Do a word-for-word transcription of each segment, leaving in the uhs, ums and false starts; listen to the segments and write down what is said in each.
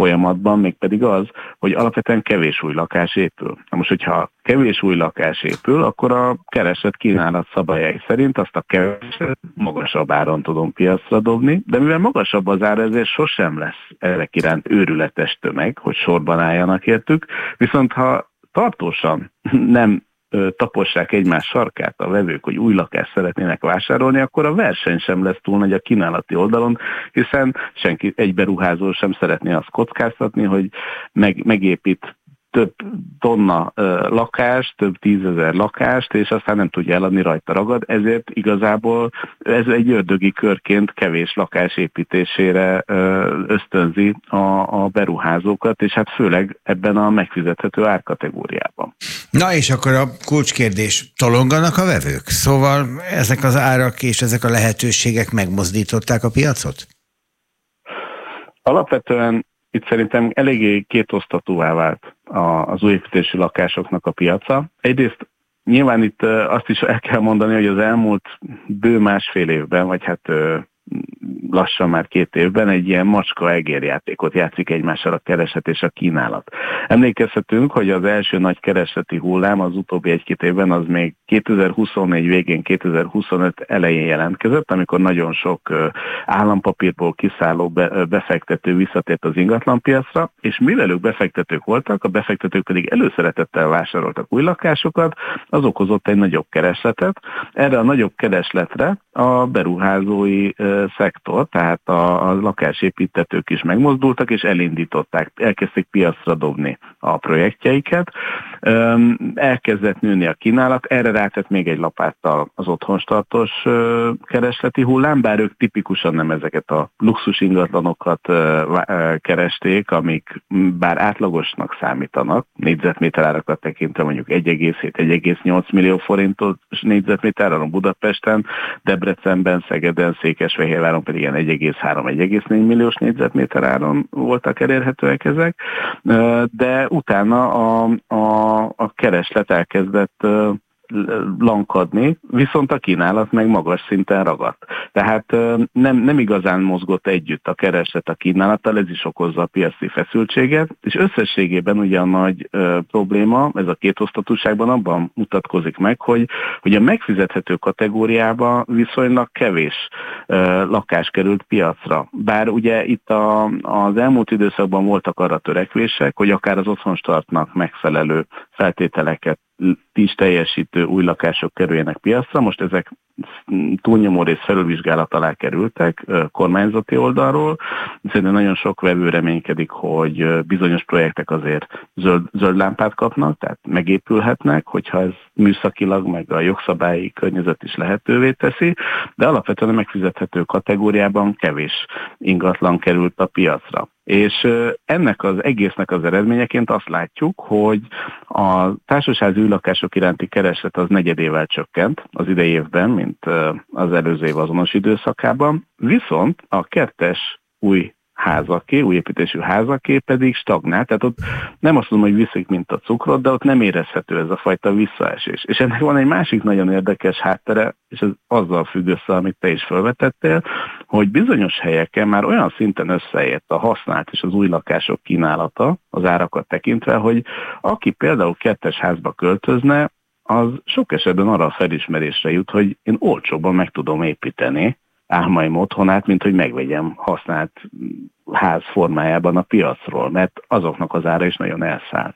folyamatban, mégpedig az, hogy alapvetően kevés új lakás épül. Na most, hogyha kevés új lakás épül, akkor a kereslet kínálat szabályai szerint azt a keveset magasabb áron tudom piacra dobni, de mivel magasabb az ár, ezért sosem lesz ezek iránt őrületes tömeg, hogy sorban álljanak értük, viszont ha tartósan nem tapossák egymás sarkát a vevők, hogy új lakást szeretnének vásárolni, akkor a verseny sem lesz túl nagy a kínálati oldalon, hiszen senki, egy beruházó sem szeretné azt kockáztatni, hogy meg, megépít több tonna ö, lakást, több tízezer lakást, és aztán nem tudja eladni, rajta ragad, ezért igazából ez egy ördögi körként kevés lakás építésére ö, ösztönzi a, a beruházókat, és hát főleg ebben a megfizethető árkategóriában. Na és akkor a kulcskérdés, tolonganak a vevők? Szóval ezek az árak és ezek a lehetőségek megmozdították a piacot? Alapvetően itt szerintem eléggé kétosztatúvá vált az újépítésű lakásoknak a piaca. Egyrészt nyilván itt azt is el kell mondani, hogy az elmúlt bő másfél évben, vagy hát lassan már két évben egy ilyen macska-egérjátékot játszik egymással a kereslet és a kínálat. Emlékezhetünk, hogy az első nagy keresleti hullám az utóbbi egy-két évben az még kétezer-huszonnégy végén, kétezer-huszonöt elején jelentkezett, amikor nagyon sok állampapírból kiszálló befektető visszatért az ingatlanpiacra, és mivel ők befektetők voltak, a befektetők pedig előszeretettel vásároltak új lakásokat, az okozott egy nagyobb keresletet. Erre a nagyobb keresletre a beruházói szektor, tehát a, a lakásépítetők is megmozdultak, és elindították, elkezdték piacra dobni a projektjeiket. Elkezdett nőni a kínálat, erre rátett még egy lapáttal az otthonstartós keresleti hullám, bár ők tipikusan nem ezeket a luxus ingatlanokat keresték, amik bár átlagosnak számítanak, négyzetméter árakat tekintve mondjuk egy egész hét - egy egész nyolc millió forintos négyzetméter áron Budapesten, Debrecenben, Szegeden, Székesfehérváron pedig ilyen egy egész három - egy egész négy milliós négyzetméter áron voltak elérhetőek ezek, de utána a, a, a kereslet elkezdett lankadni, viszont a kínálat meg magas szinten ragadt. Tehát nem, nem igazán mozgott együtt a kereslet a kínálattal, ez is okozza a piaci feszültséget, és összességében ugye a nagy ö, probléma, ez a kétosztatúságban abban mutatkozik meg, hogy, hogy a megfizethető kategóriában viszonylag kevés ö, lakás került piacra. Bár ugye itt a, az elmúlt időszakban voltak arra törekvések, hogy akár az otthonstartnak megfelelő feltételeket is teljesítő új lakások kerüljenek piacra. Most ezek túlnyomó rész felülvizsgálat alá kerültek kormányzati oldalról. Szerintem nagyon sok vevő reménykedik, hogy bizonyos projektek azért zöld, zöld lámpát kapnak, tehát megépülhetnek, hogyha ez műszakilag, meg a jogszabályi környezet is lehetővé teszi, de alapvetően a megfizethető kategóriában kevés ingatlan került a piacra. És ennek az egésznek az eredményeként azt látjuk, hogy a társasházi új lakások iránti kereslet az negyedével csökkent az idei évben, mint az előző év azonos időszakában, viszont a kertes új házaké, új építésű házaké pedig stagnál, tehát ott nem azt mondom, hogy viszik, mint a cukrot, de ott nem érezhető ez a fajta visszaesés. És ennek van egy másik nagyon érdekes háttere, és ez azzal függ össze, amit te is felvetettél, hogy bizonyos helyeken már olyan szinten összeért a használt és az új lakások kínálata az árakat tekintve, hogy aki például kettes házba költözne, az sok esetben arra a felismerésre jut, hogy én olcsóbban meg tudom építeni álmaim otthonát, mint hogy megvegyem használt ház formájában a piacról, mert azoknak az ára is nagyon elszállt.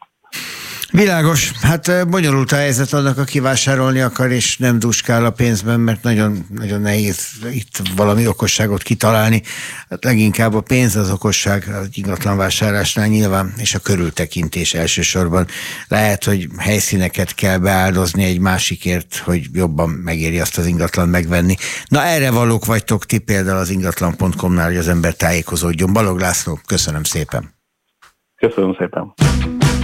Világos. Hát bonyolult a helyzet annak, aki vásárolni akar, és nem duskál a pénzben, mert nagyon, nagyon nehéz itt valami okosságot kitalálni. Hát leginkább a pénz az okosság az ingatlan vásárlásnál nyilván, és a körültekintés elsősorban. Lehet, hogy helyszíneket kell beáldozni egy másikért, hogy jobban megéri azt az ingatlan megvenni. Na erre valók vagytok ti például az ingatlan pont com-nál, hogy az ember tájékozódjon. Balog László, köszönöm szépen. Köszönöm szépen.